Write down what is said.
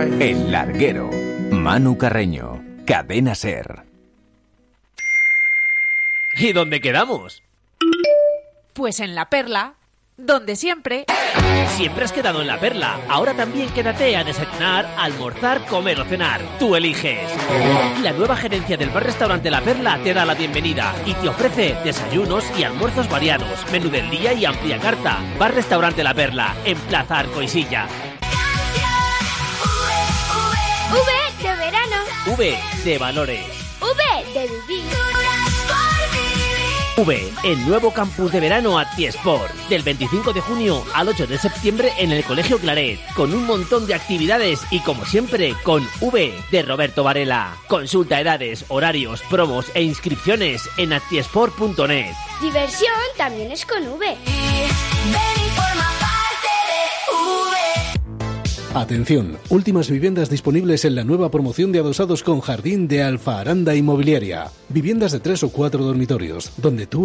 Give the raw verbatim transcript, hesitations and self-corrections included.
El Larguero. Manu Carreño. Cadena Ser. ¿Y dónde quedamos? Pues en La Perla, donde siempre... Siempre has quedado en La Perla. Ahora también quédate a desayunar, almorzar, comer o cenar. Tú eliges. La nueva gerencia del bar-restaurante La Perla te da la bienvenida y te ofrece desayunos y almuerzos variados, menú del día y amplia carta. Bar-restaurante La Perla, en Plaza Arcoisilla. V de verano. V de valores. V de vivir. V, el nuevo campus de verano Actiesport, del veinticinco de junio al ocho de septiembre en el Colegio Claret, con un montón de actividades y como siempre con V de Roberto Varela. Consulta edades, horarios, promos e inscripciones en actiesport punto net. Diversión también es con V. Atención, últimas viviendas disponibles en la nueva promoción de adosados con jardín de Alfa Aranda Inmobiliaria. Viviendas de tres o cuatro dormitorios, donde tú